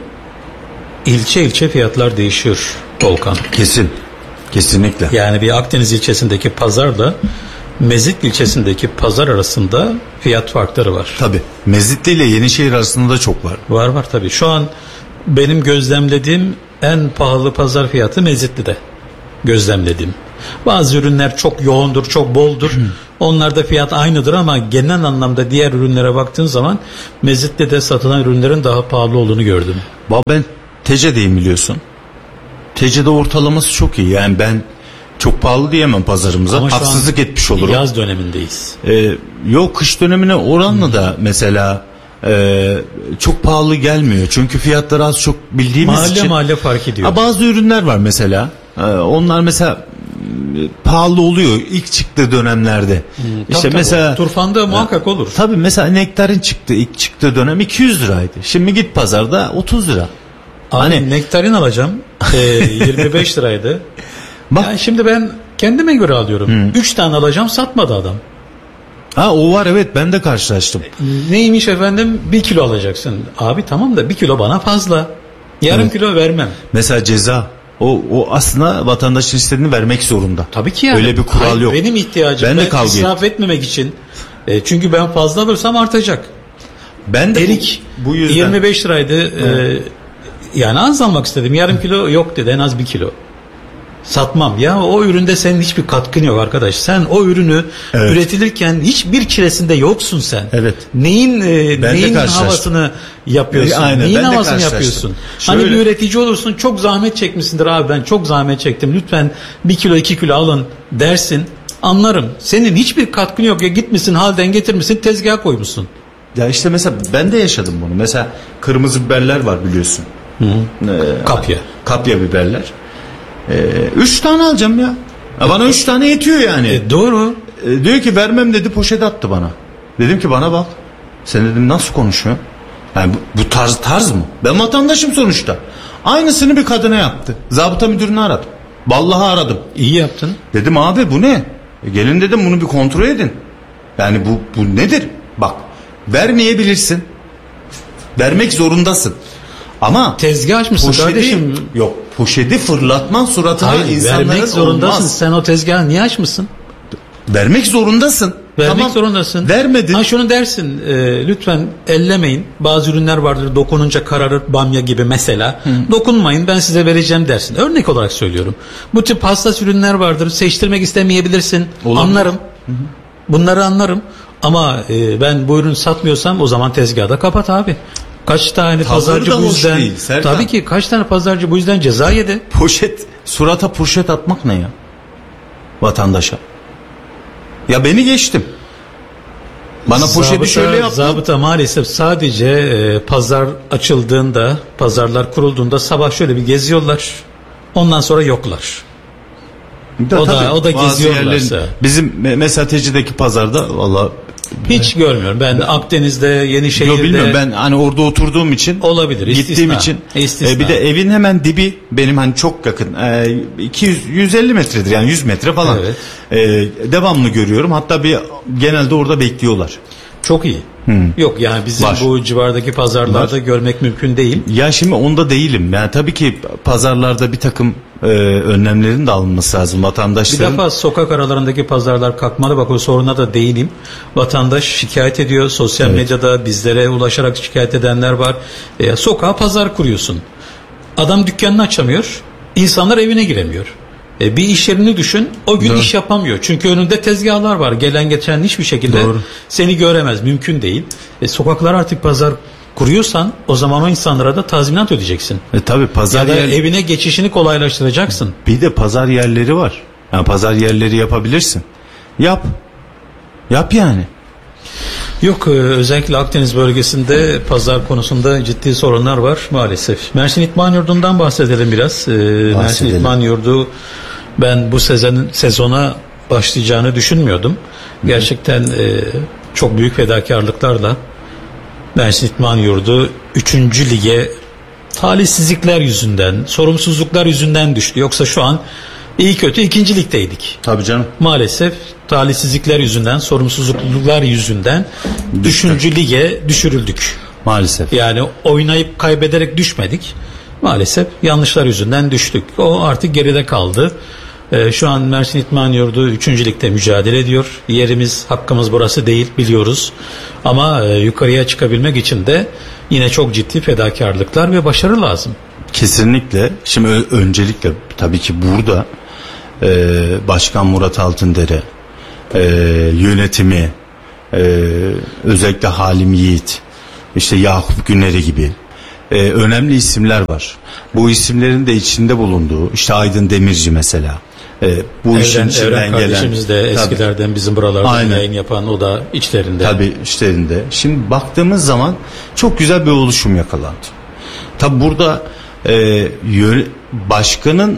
ilçe ilçe fiyatlar değişiyor Volkan. Kesin. Kesinlikle. Yani bir Akdeniz ilçesindeki pazarla Mezit ilçesindeki pazar arasında fiyat farkları var. Tabii. Mezitli ile Yenişehir arasında da çok var. Var var tabii. Şu an benim gözlemlediğim en pahalı pazar fiyatı Mezitli'de. Gözlemlediğim. Bazı ürünler çok yoğundur, çok boldur. Onlarda fiyat aynıdır ama genel anlamda diğer ürünlere baktığın zaman Mezitli'de satılan ürünlerin daha pahalı olduğunu gördüm. Ba ben Tece'deyim biliyorsun. Tece'de ortalaması çok iyi. Yani ben çok pahalı diyemem pazarımıza. Ama şu Haksızlık an etmiş olurum. Yaz dönemindeyiz. Ee, yok kış dönemine oranla da mesela e, çok pahalı gelmiyor. Çünkü fiyatları az çok bildiğimiz Mahalle için. mahalle fark ediyor. Ha, bazı ürünler var mesela. Ee, onlar mesela e, pahalı oluyor ilk çıktığı dönemlerde. işte Tabii, tabii. mesela Turfanda muhakkak olur. tabii mesela nektarin çıktı ilk çıktığı dönem iki yüz liraydı. Şimdi git pazarda otuz lira. Hani Hani nektarin alacağım. E, yirmi beş liraydı. bak Yani şimdi ben kendime göre alıyorum. üç tane alacağım, satmadı adam. ha o var, evet, ben de karşılaştım. Neymiş efendim, bir kilo alacaksın. Abi tamam da bir kilo bana fazla. Yarım Evet. kilo vermem. Mesela ceza o o aslında vatandaşın istediğini vermek zorunda. Tabii ki yani. Öyle bir kural Hayır, yok. Benim ihtiyacım. Ben Ben, de kavga israf etmemek için. E, çünkü ben fazla alırsam artacak. Ben de bu- Erik bu yüzden yirmi beş liraydı. E, yani az almak istedim. Yarım kilo yok dedi, en az bir kilo. Satmam. Ya o üründe senin hiçbir katkın yok arkadaş. Sen o ürünü Evet. üretilirken hiçbir kiresinde yoksun sen. Evet. Neyin e, Ben de neyin karşılaştım. havasını yapıyorsun? E, aynen, neyin ben de havasını karşılaştım. yapıyorsun? Hani Şöyle- bir üretici olursun, çok zahmet çekmişsindir, abi ben çok zahmet çektim. Lütfen bir kilo iki kilo alın dersin. Anlarım. Senin hiçbir katkın yok ya, gitmişsin halden getirmişsin, tezgaha koymuşsun. Ya işte mesela ben de yaşadım bunu. Mesela kırmızı biberler var biliyorsun. Hı hı. Ee, Kapya. Kapya biberler. Ee, üç tane alacağım ya. ya bana üç tane yetiyor yani. E, doğru. Ee, diyor ki vermem dedi, poşet attı bana. Dedim ki bana bak. Sen dedim nasıl konuşuyorsun? Yani bu, bu tarz tarz mı? Ben vatandaşım sonuçta. Aynısını bir kadına yaptı. Zabıta müdürünü aradım. Vallahi aradım. İyi yaptın. Dedim abi bu ne? E, gelin dedim bunu bir kontrol edin. Yani bu bu nedir? Bak vermeyebilirsin. Vermek zorundasın. Ama tezgah açmışsın poşeti, kardeşim. Yok poşeti fırlatman suratına Hayır, insanların vermek zorundasın. olmaz. Sen o tezgahı niye açmışsın? Vermek zorundasın. Vermek tamam. zorundasın. Vermedin. Ha şunu dersin, e, lütfen ellemeyin. Bazı ürünler vardır dokununca kararır, bamya gibi mesela. Hı. Dokunmayın, ben size vereceğim dersin. Örnek olarak söylüyorum. Bu tip hassas ürünler vardır. Seçtirmek istemeyebilirsin. Olabilir. Anlarım. Hı hı. Bunları anlarım. Ama e, ben bu ürünü satmıyorsam o zaman tezgahı da kapat abi. Kaç tane Tavır pazarcı da bu hoş yüzden değil, Serkan. tabii ki kaç tane pazarcı bu yüzden ceza yedi. Poşet, surata poşet atmak ne ya? Vatandaşa. Ya beni geçtim. Bana poşeti Zabıta, şöyle yaptı. Zabıta maalesef sadece e, pazar açıldığında, pazarlar kurulduğunda sabah şöyle bir geziyorlar. Ondan sonra yoklar. Da, o da o da geziyorlarsa. Bizim mesela Teci'deki pazarda vallahi hiç görmüyorum. Ben Akdeniz'de, Yenişehir'de. Yok bilmiyorum, ben hani orada oturduğum için olabilir. Gittiğim istisna. için. İstisna. E, bir de evin hemen dibi benim hani çok yakın. E, iki yüz yüz elli metredir yani yüz metre falan. Evet. E, devamlı görüyorum. Hatta bir genelde orada bekliyorlar. Çok iyi. Hmm. Yok yani bizim Var. bu civardaki pazarlarda Var. görmek mümkün değil. Ya şimdi onda değilim. Yani tabii ki pazarlarda bir takım e, önlemlerin de alınması lazım vatandaşların. Bir defa sokak aralarındaki pazarlar kalkmalı. Bak o soruna da değineyim. Vatandaş şikayet ediyor. Sosyal evet. medyada bizlere ulaşarak şikayet edenler var. E, sokağa pazar kuruyorsun. Adam dükkanını açamıyor. İnsanlar evine giremiyor. E, bir iş yerini düşün. O gün Doğru. iş yapamıyor. Çünkü önünde tezgahlar var. Gelen geçen hiçbir şekilde Doğru. seni göremez. Mümkün değil. E, sokaklar artık pazar kuruyorsan o zaman o insanlara da tazminat ödeyeceksin. E tabi pazar ya da yer... evine geçişini kolaylaştıracaksın. Bir de pazar yerleri var. Yani pazar yerleri yapabilirsin. Yap. Yap yani. Yok özellikle Akdeniz bölgesinde pazar konusunda ciddi sorunlar var maalesef. Mersin İtman Yurdu'ndan bahsedelim biraz. Ee, Mersin İtman Yurdu ben bu sezon, sezona başlayacağını düşünmüyordum. Gerçekten e, çok büyük fedakarlıklarla Mersin İtman Yurdu üçüncü lige talihsizlikler yüzünden, sorumsuzluklar yüzünden düştü. Yoksa şu an iyi kötü ikinci ligdeydik. Tabii canım. Maalesef talihsizlikler yüzünden, sorumsuzluklar yüzünden üçüncü lige düşürüldük. Maalesef. Yani oynayıp kaybederek düşmedik. Maalesef yanlışlar yüzünden düştük. O artık geride kaldı. Ee, şu an Mersin İtman Yurdu üçüncü ligde mücadele ediyor. Yerimiz, hakkımız burası değil biliyoruz. Ama e, yukarıya çıkabilmek için de yine çok ciddi fedakarlıklar ve başarı lazım. Kesinlikle. Şimdi ö- öncelikle tabii ki burada e, Başkan Murat Altındere, e, yönetimi, e, özellikle Halim Yiğit, işte Yakup Güneri gibi e, önemli isimler var. Bu isimlerin de içinde bulunduğu, işte Aydın Demirci mesela. E, bu Evren, işin içinden Evren gelen. kardeşimiz de eskilerden tabii, bizim buralarda aynen. yayın yapan, o da içlerinde. Tabii içlerinde. Şimdi baktığımız zaman çok güzel bir oluşum yakalandı. Tabii burada e, yön, başkanın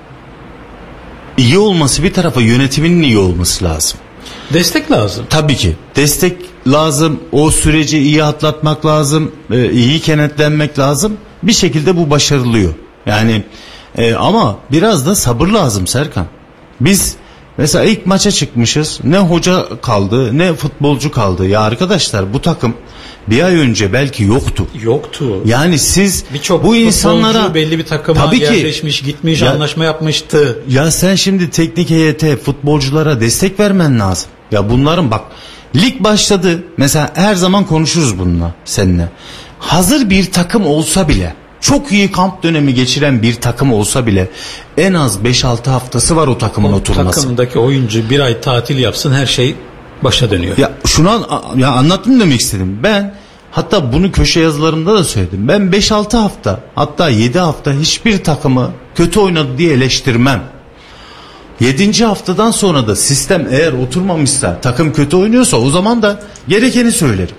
iyi olması bir tarafa, yönetiminin iyi olması lazım. Destek lazım. Tabii ki. Destek lazım. O süreci iyi atlatmak lazım. E, iyi kenetlenmek lazım. Bir şekilde bu başarılıyor. Yani e, ama biraz da sabır lazım Serkan. Biz mesela ilk maça çıkmışız. Ne hoca kaldı, ne futbolcu kaldı. Ya arkadaşlar bu takım bir ay önce belki yoktu. Yoktu. Yani siz birçok bu insanlara belli bir takıma tabii ki, yerleşmiş, gitmiş, ya, anlaşma yapmıştı. Ya sen şimdi teknik heyete, futbolculara destek vermen lazım. Ya bunların bak lig başladı. Mesela her zaman konuşuruz bununla seninle. Hazır bir takım olsa bile, çok iyi kamp dönemi geçiren bir takım olsa bile en az beş altı haftası var o takımın o oturması. Takımdaki oyuncu bir ay tatil yapsın, her şey başa dönüyor. Ya şunu an, ya anlattım demek istedim. Ben hatta bunu köşe yazılarımda da söyledim. Ben beş altı hafta hatta yedi hafta hiçbir takımı kötü oynadı diye eleştirmem. yedinci haftadan sonra da sistem eğer oturmamışsa, takım kötü oynuyorsa o zaman da gerekeni söylerim.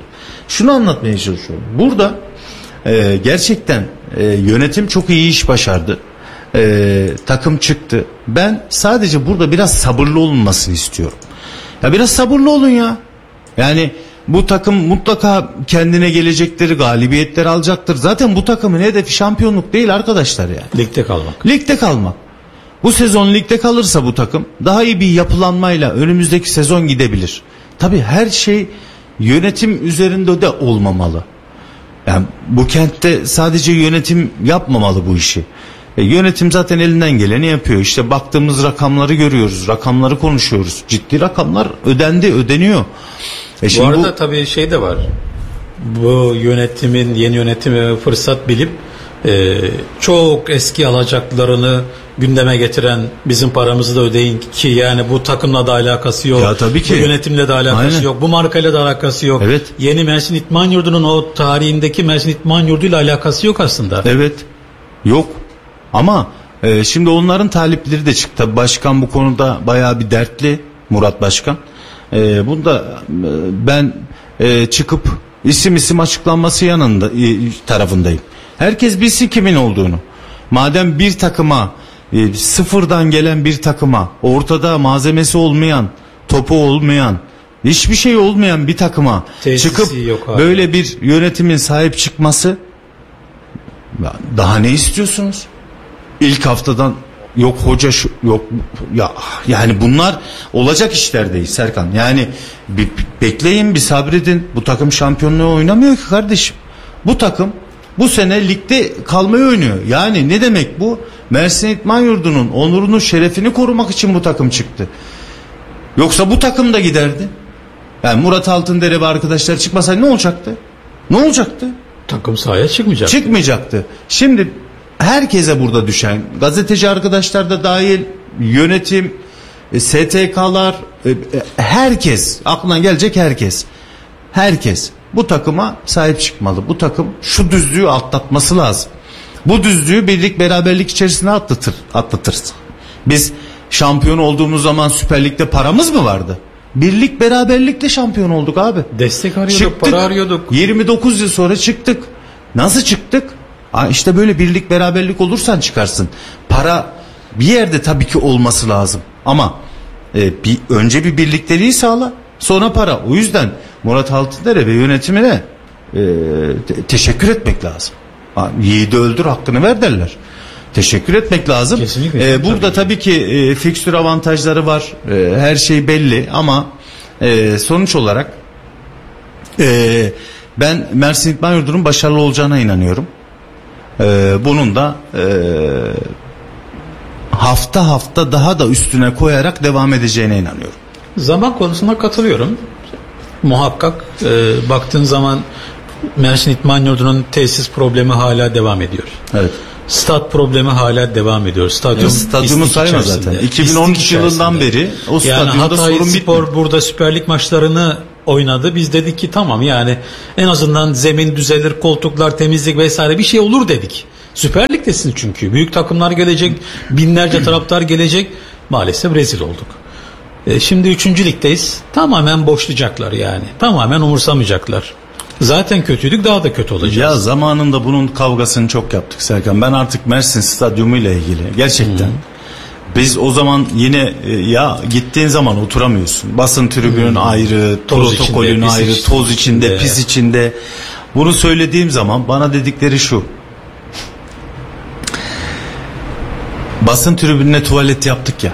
Şunu anlatmaya çalışıyorum. Burada e, gerçekten e, yönetim çok iyi iş başardı. E, takım çıktı. Ben sadece burada biraz sabırlı olunmasını istiyorum. Ya biraz sabırlı olun ya. Yani bu takım mutlaka kendine gelecekleri, galibiyetleri alacaktır. Zaten bu takımın hedefi şampiyonluk değil arkadaşlar yani. Ligde kalmak. Ligde kalmak. Bu sezon ligde kalırsa bu takım daha iyi bir yapılanmayla önümüzdeki sezon gidebilir. Tabii her şey yönetim üzerinde de olmamalı. Yani bu kentte sadece yönetim yapmamalı bu işi. E, yönetim zaten elinden geleni yapıyor. İşte baktığımız rakamları görüyoruz. Rakamları konuşuyoruz. Ciddi rakamlar ödendi, ödeniyor. E bu arada bu... tabii şey de var. Bu yönetimin, yeni yönetime fırsat bilip e, çok eski alacaklarını gündeme getiren, bizim paramızı da ödeyin ki, yani bu takımla da alakası yok. Ya tabii ki. Bu yönetimle de alakası Aynen. yok. Bu markayla da alakası yok. Evet. Yeni Mersin İdman Yurdu'nun o tarihindeki Mersin İdman Yurdu'yla alakası yok aslında. Evet. Yok. Ama e, şimdi onların talipleri de çıktı. Başkan bu konuda bayağı bir dertli, Murat Başkan. E, bunda e, ben e, çıkıp isim isim açıklanması yanında e, tarafındayım. Herkes bilsin kimin olduğunu. Madem bir takıma e, sıfırdan gelen bir takıma, ortada malzemesi olmayan, topu olmayan, hiçbir şey olmayan bir takıma Tesisi çıkıp böyle bir yönetimin sahip çıkması, daha ne istiyorsunuz? İlk haftadan yok hoca şu, yok ya, yani bunlar olacak işler değil Serkan. Yani bir bekleyin, bir sabredin. Bu takım şampiyonluğu oynamıyor ki kardeşim. Bu takım bu sene ligde kalmayı oynuyor. Yani ne demek bu? Mersin İdman Yurdu'nun onurunu, şerefini korumak için bu takım çıktı. Yoksa bu takım da giderdi. Yani Murat Altındere ve arkadaşlar çıkmasaydı ne olacaktı? Ne olacaktı? Takım sahaya çıkmayacaktı. Çıkmayacaktı. Şimdi herkese burada düşen, gazeteci arkadaşlar da dahil, yönetim, S T K'lar, herkes, aklına gelecek herkes. Herkes bu takıma sahip çıkmalı. Bu takım şu düzlüğü atlatması lazım. Bu düzlüğü birlik beraberlik içerisine atlatır, atlatırız. Biz şampiyon olduğumuz zaman Süper Lig'de paramız mı vardı? Birlik beraberlikle şampiyon olduk abi. Destek arıyorduk, çıktık, para arıyorduk. yirmi dokuz yıl sonra çıktık. Nasıl çıktık? Ha işte böyle birlik beraberlik olursan çıkarsın. Para bir yerde tabii ki olması lazım. Ama e, bir önce bir birlikteliği sağla, sonra para. O yüzden Murat Altındere ve yönetimine e, te- teşekkür etmek lazım. Ha, yiğidi öldür hakkını ver derler. Teşekkür etmek lazım. Kesinlikle. Ee, burada tabii ki e, fikstür avantajları var. E, her şey belli ama e, sonuç olarak e, ben Mersin İdman Yurdu'nun başarılı olacağına inanıyorum. E, bunun da e, hafta hafta daha da üstüne koyarak devam edeceğine inanıyorum. Zaman konusuna katılıyorum. Muhakkak e, baktığın zaman Mersin İdman Yurdu'nun tesis problemi hala devam ediyor. Evet. Stat problemi hala devam ediyor. Stadyum stadyumu sayma zaten. iki bin on üç yılından beri o stadyumda yani sorun bitmiyor. Spor burada Süper Lig maçlarını oynadı. Biz dedik ki tamam, yani en azından zemin düzelir, koltuklar, temizlik vesaire bir şey olur dedik. Süper Lig'desin çünkü. Büyük takımlar gelecek, binlerce taraftar gelecek. Maalesef rezil olduk. E, şimdi üçüncü ligdeyiz. Tamamen boşlayacaklar yani. Tamamen umursamayacaklar. Zaten kötüydük, daha da kötü olacağız. Ya zamanında bunun kavgasını çok yaptık Serkan. Ben artık Mersin Stadyumu ile ilgili gerçekten. Hmm. Biz o zaman yine ya gittiğin zaman oturamıyorsun. Basın tribünün hmm. ayrı, toz protokolün içinde, ayrı, toz içinde, içinde, pis içinde. Bunu söylediğim zaman bana dedikleri şu: basın tribününe tuvalet yaptık ya.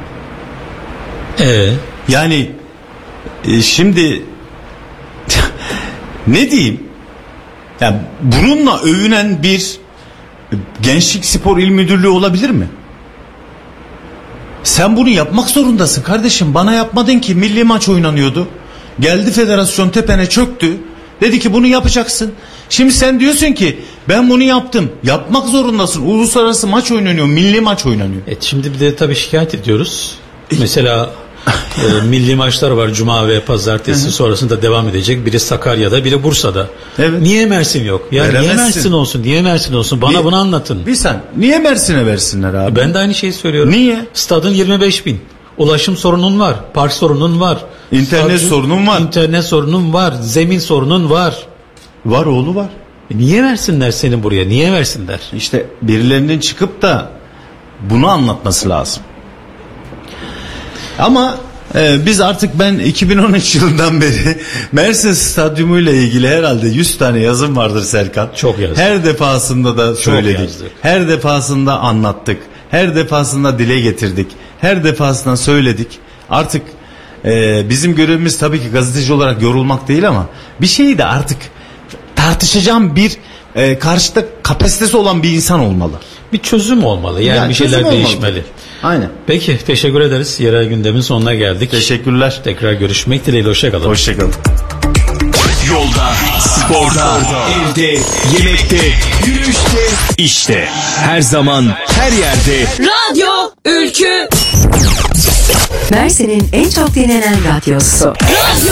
Ee? Yani e, şimdi ne diyeyim? Yani bununla övünen bir Gençlik Spor İl Müdürlüğü olabilir mi? Sen bunu yapmak zorundasın kardeşim. Bana yapmadın ki, milli maç oynanıyordu. Geldi federasyon tepene çöktü. Dedi ki bunu yapacaksın. Şimdi sen diyorsun ki ben bunu yaptım. Yapmak zorundasın. Uluslararası maç oynanıyor, milli maç oynanıyor. Evet, şimdi bir de tabii şikayet ediyoruz. Mesela e, milli maçlar var cuma ve pazartesi, hı hı. sonrasında devam edecek. Biri Sakarya'da, biri Bursa'da. Evet. Niye Mersin yok? Yani niye Mersin olsun? Niye Mersin olsun? Bana bir, bunu anlatın. Bir sen niye Mersin'e versinler abi? Ben de aynı şeyi söylüyorum. Niye? Stadın yirmi beş bin. Ulaşım sorunun var, park sorunun var. İnternet Sadece- sorunun var. İnternet sorunun var, zemin sorunun var. Var oğlu var. E niye versinler seni buraya? Niye versinler? İşte birilerinin çıkıp da bunu anlatması lazım. Ama e, biz artık ben iki bin on üç yılından beri Mersin Stadyumu ile ilgili herhalde yüz tane yazım vardır Serkan. Çok yazdık. Her defasında da söyledik. yazdık. Her defasında anlattık. Her defasında dile getirdik. Her defasında söyledik. Artık e, bizim görevimiz tabii ki gazeteci olarak yorulmak değil ama bir şeyi de artık tartışacağım bir e, karşıda kapasitesi olan bir insan olmalı. Bir çözüm olmalı. Yani, Yani bir çözüm şeyler olmalı. değişmeli. Aynen. Peki, teşekkür ederiz. Yerel gündemin sonuna geldik. Teşekkürler. Tekrar görüşmek dileğiyle. Hoşça kalın. Hoşçakalın. Yolda, sporda, evde, yemekte, yürüyüşte, işte. Her zaman, her yerde. Radyo Ülkü. Mersin'in en çok dinlenen radyosu. Radyo